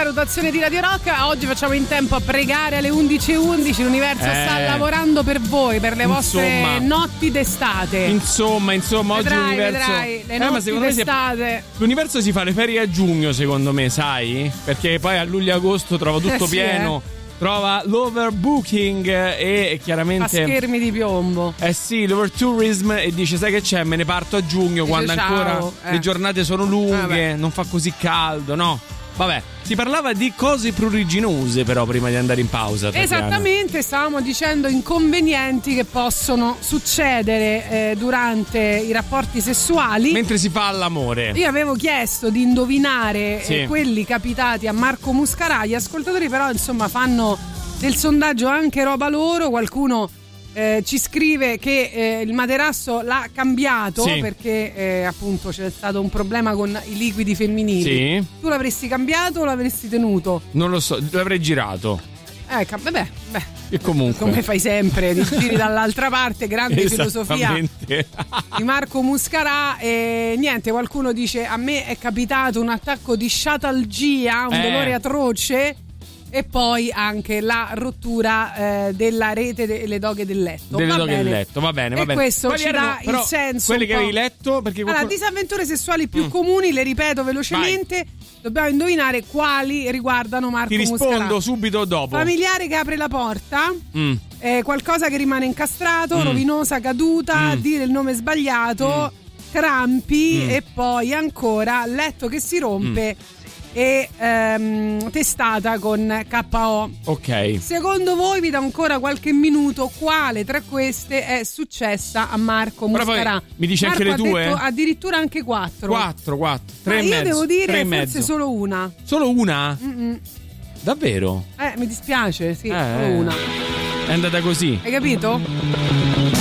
rotazione di Radio Rock. Oggi facciamo in tempo a pregare alle 11:11. L'universo sta lavorando per voi, per le vostre notti d'estate. Insomma, oggi l'universo. Vedrai, le notti d'estate. L'universo si fa le ferie a giugno, secondo me, sai? Perché poi a luglio e agosto trova tutto pieno. Trova l'overbooking e chiaramente a schermi di piombo. Sì, l'overtourism, e dice: sai che c'è, me ne parto a giugno, quando ancora le giornate sono lunghe, non fa così caldo, no? Vabbè, si parlava di cose pruriginose però prima di andare in pausa, Tatiana. Esattamente, stavamo dicendo inconvenienti che possono succedere durante i rapporti sessuali mentre si fa l'amore. Io avevo chiesto di indovinare quelli capitati a Marco Muscarà. Gli ascoltatori però insomma fanno del sondaggio anche roba loro. Qualcuno ci scrive che il materasso l'ha cambiato perché appunto c'è stato un problema con i liquidi femminili. Tu l'avresti cambiato o l'avresti tenuto? Non lo so, l'avrei girato. Vabbè. E comunque, come fai sempre, ti giri dall'altra parte. Grande filosofia di Marco Muscarà. E niente, qualcuno dice: a me è capitato un attacco di sciatalgia, un dolore atroce. E poi anche la rottura della rete delle doghe del letto. Va bene. E questo quali ci dà il senso. Quelle che avevi letto? Perché Allora, disavventure sessuali più comuni, le ripeto velocemente. Vai. Dobbiamo indovinare quali riguardano Marco Muscarà. Ti rispondo subito dopo. Familiare che apre la porta, qualcosa che rimane incastrato, rovinosa caduta, dire il nome sbagliato, crampi e poi ancora letto che si rompe. E testata con KO. Ok. Secondo voi, vi do ancora qualche minuto, quale tra queste è successa a Marco Muscarà? Mi dice Marco anche le tue? Detto addirittura anche 4. 3 e mezzo. Io devo dire forse solo una. Solo una? Davvero? Mi dispiace, solo una. È andata così. Hai capito?